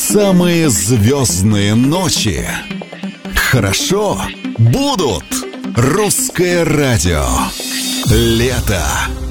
Самые звездные ночи. Хорошо будут. Русское радио. Лето.